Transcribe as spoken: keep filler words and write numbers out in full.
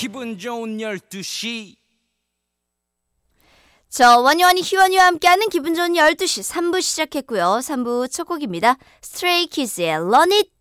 기분 좋은 열두 시. 저 원효원이 희원이와 함께하는 기분 좋은 열두 시 삼 부 시작했고요. 삼 부 첫 곡입니다. 스트레이 키즈의 Run It